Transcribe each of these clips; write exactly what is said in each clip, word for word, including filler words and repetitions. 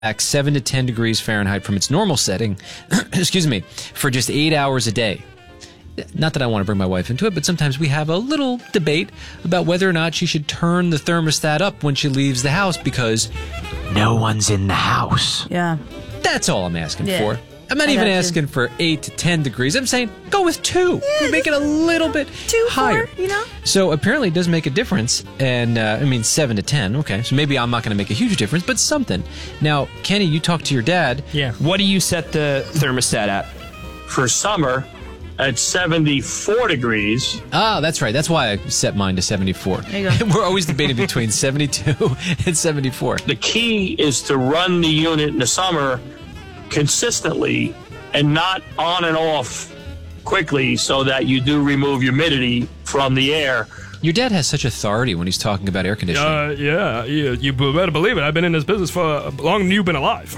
back seven to ten degrees Fahrenheit from its normal setting, excuse me, for just eight hours a day. Not that I want to bring my wife into it, but sometimes we have a little debate about whether or not she should turn the thermostat up when she leaves the house because no one's in the house. Yeah. That's all I'm asking Yeah. for. I'm not I even got you. asking for eight to ten degrees. I'm saying go with two. Yeah, We make it a little bit Two, higher. four, you know? So apparently it does make a difference. And uh, I mean, seven to ten. Okay. So maybe I'm not going to make a huge difference, but something. Now, Kenny, you talked to your dad. Yeah. What do you set the thermostat at? For summer, at seventy-four degrees. Ah, that's right. That's why I set mine to seventy-four. There you go. We're always debating between seventy-two and seventy-four. The key is to run the unit in the summer consistently and not on and off quickly so that you do remove humidity from the air. Your dad has such authority when he's talking about air conditioning. Uh, yeah, you, you better believe it. I've been in this business for longer than you've been alive.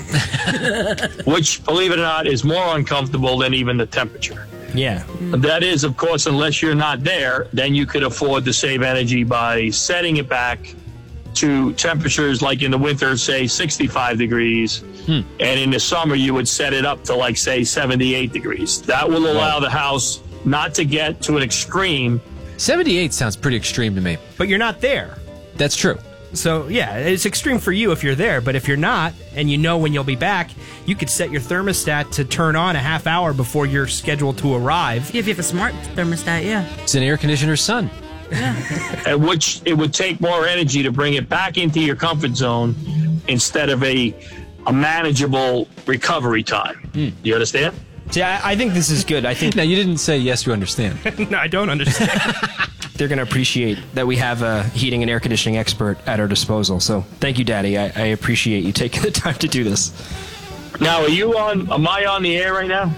Which, believe it or not, is more uncomfortable than even the temperature. Yeah. That is, of course, unless you're not there, then you could afford to save energy by setting it back to temperatures like in the winter, say sixty-five degrees. Hmm. And in the summer, you would set it up to like, say, seventy-eight degrees. That will allow the house not to get to an extreme. seventy-eight sounds pretty extreme to me. But you're not there. That's true. So, yeah, it's extreme for you if you're there, but if you're not, and you know when you'll be back, you could set your thermostat to turn on a half hour before you're scheduled to arrive. If you have a smart thermostat, yeah. It's an air conditioner's son. At which it would take more energy to bring it back into your comfort zone instead of a, a manageable recovery time. Hmm. You understand? See, I, I think this is good. I think Now, you didn't say yes, you understand. No, I don't understand. they're going to appreciate that we have a heating and air conditioning expert at our disposal. So thank you, Daddy. I, I appreciate you taking the time to do this. Now, are you on? Am I on the air right now?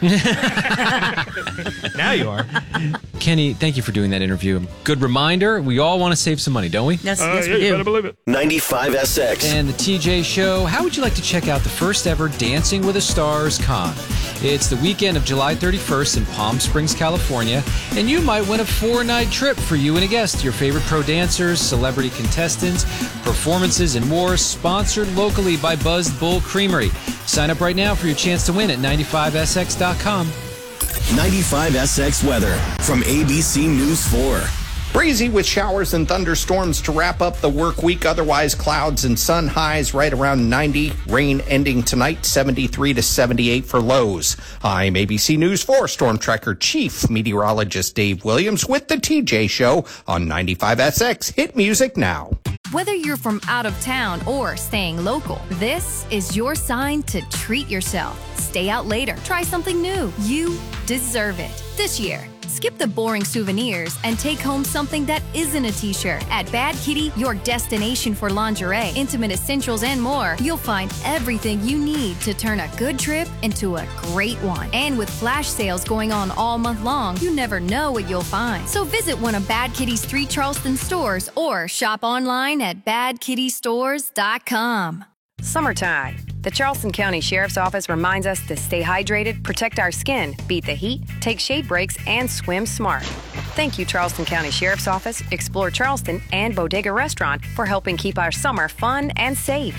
Now you are. Kenny, thank you for doing that interview. Good reminder. We all want to save some money, don't we? Yes, Uh, yes, yeah, we you do. better believe it. ninety-five S X. And the T J Show. How would you like to check out the first ever Dancing with the Stars con? It's the weekend of July thirty-first in Palm Springs, California, and you might win a four-night trip for you and a guest. Your favorite pro dancers, celebrity contestants, performances, and more, sponsored locally by Buzzed Bull Creamery. Sign up right now for your chance to win at ninety-five S X dot com. ninety-five S X weather from A B C News four. Breezy with showers and thunderstorms to wrap up the work week. Otherwise, clouds and sun, highs right around ninety. Rain ending tonight, seventy-three to seventy-eight for lows. I'm A B C News four Storm Tracker Chief Meteorologist Dave Williams with the T J Show on ninety-five S X. Hit music now. Whether you're from out of town or staying local, this is your sign to treat yourself. Stay out later. Try something new. You deserve it. This year, skip the boring souvenirs and take home something that isn't a t-shirt. At Bad Kitty, your destination for lingerie, intimate essentials, and more, you'll find everything you need to turn a good trip into a great one. And with flash sales going on all month long, you never know what you'll find. So visit one of Bad Kitty's three Charleston stores or shop online at bad kitty stores dot com. Summertime. The Charleston County Sheriff's Office reminds us to stay hydrated, protect our skin, beat the heat, take shade breaks, and swim smart. Thank you, Charleston County Sheriff's Office, Explore Charleston, and Bodega Restaurant for helping keep our summer fun and safe.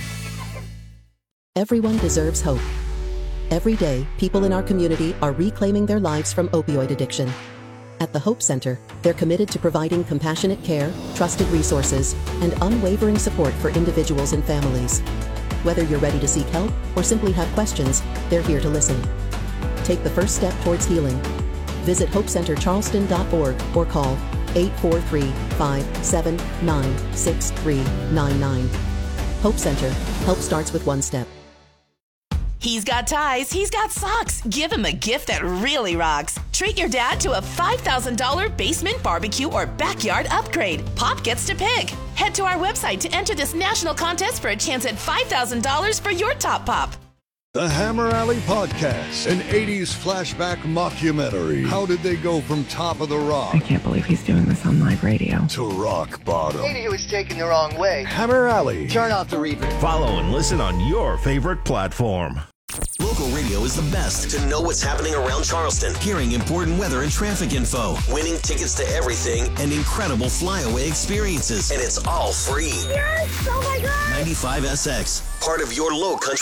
Everyone deserves hope. Every day, people in our community are reclaiming their lives from opioid addiction. At the Hope Center, they're committed to providing compassionate care, trusted resources, and unwavering support for individuals and families. Whether you're ready to seek help or simply have questions, they're here to listen. Take the first step towards healing. Visit hope center charleston dot org or call eight four three, five seven nine, six three nine nine. Hope Center. Help starts with one step. He's got ties, he's got socks. Give him a gift that really rocks. Treat your dad to a five thousand dollars basement barbecue or backyard upgrade. Pop gets to pick. Head to our website to enter this national contest for a chance at five thousand dollars for your top pop. The Hammer Alley Podcast, an eighties flashback mockumentary. How did they go from top of the rock? I can't believe he's doing this on live radio. To rock bottom. Maybe he was taken the wrong way. Hammer Alley. Turn off the reverb. Follow and listen on your favorite platform. local radio is the best to know what's happening around Charleston, hearing important weather and traffic info, winning tickets to everything, and incredible flyaway experiences. And it's all free. Yes! Oh my God! ninety-five S X, part of your low country.